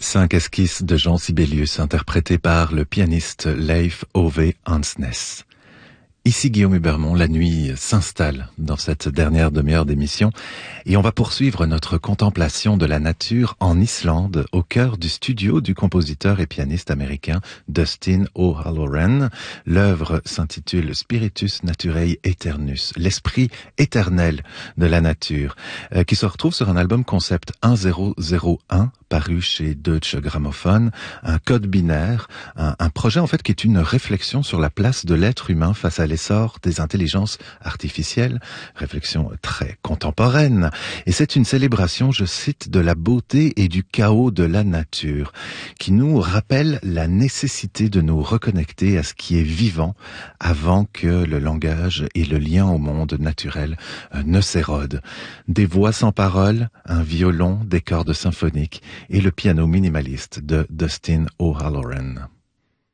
5 esquisses de Jean Sibelius interprétées par le pianiste Leif Ove Andsnes. Ici Guillaume Hubermont, la nuit s'installe dans cette dernière demi-heure d'émission et on va poursuivre notre contemplation de la nature en Islande, au cœur du studio du compositeur et pianiste américain Dustin O'Halloran. L'œuvre s'intitule Spiritus Naturae Aeternus, l'esprit éternel de la nature, qui se retrouve sur un album concept 1001 paru chez Deutsche Grammophon, un code binaire, un projet en fait qui est une réflexion sur la place de l'être humain face à l'essor des intelligences artificielles, réflexion très contemporaine, et c'est une célébration, je cite, de la beauté et du chaos de la nature, qui nous rappelle la nécessité de nous reconnecter à ce qui est vivant avant que le langage et le lien au monde naturel ne s'érodent. Des voix sans parole, un violon, des cordes symphoniques et le piano minimaliste de Dustin O'Halloran.